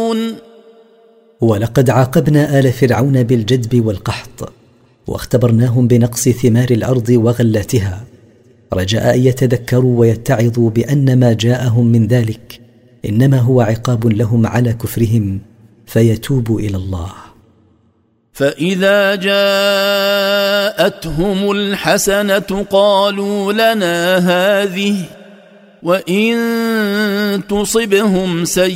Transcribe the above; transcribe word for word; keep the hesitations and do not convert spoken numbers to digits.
يتقون. ولقد عاقبنا آل فرعون بالجدب والقحط، واختبرناهم بنقص ثمار الأرض وغلاتها، رجاء أن يتذكروا ويتعظوا بأن ما جاءهم من ذلك إنما هو عقاب لهم على كفرهم فيتوبوا إلى الله. فإذا جاءتهم الحسنة قالوا لنا هذه، وإن تصبهم سيئة